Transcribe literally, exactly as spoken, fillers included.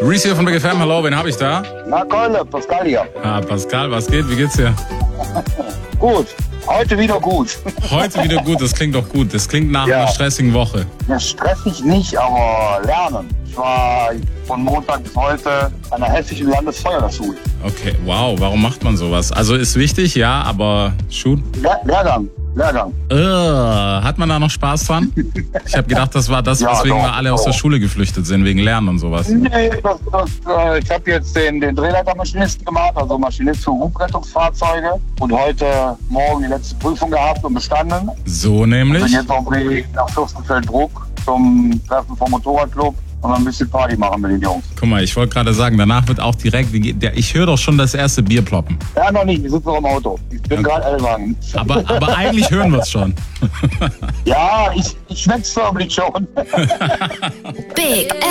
Reese hier von Big F M, hallo, wen habe ich da? Na Keule, Pascal hier. Ah, Pascal, was geht? Wie geht's dir? Gut, heute wieder gut. Heute wieder gut, das klingt doch gut. Das klingt nach Ja. einer stressigen Woche. Ja, stressig nicht, aber lernen. Ich war von Montag bis heute an der Hessischen Landesfeuerwehrschule. Okay, wow, warum macht man sowas? Also ist wichtig, ja, aber Schul... Le Lehrgang, Lehrgang. Äh, hat man da noch Spaß dran? Ich habe gedacht, das war das, Ja, weswegen doch, wir alle aus der doch. Schule geflüchtet sind, wegen Lernen und sowas. Nee, das, das, äh, ich habe jetzt den, den Drehleitermaschinisten gemacht, also Maschinist für Hubrettungsfahrzeuge. Und heute Morgen die letzte Prüfung gehabt und bestanden. So Bin nämlich. jetzt auf dem Weg nach Fürstenfeldbruck zum Treffen vom Motorradclub und ein bisschen Party machen mit den Jungs. Guck mal, ich wollte gerade sagen, danach wird auch direkt, die- der, ich höre doch schon das erste Bier ploppen. Ja, noch nicht, wir sitzen noch im Auto. Ich bin gerade Ellwagen. Aber, aber eigentlich hören wir es schon. Ja, ich, ich schmeck's förmlich schon. Big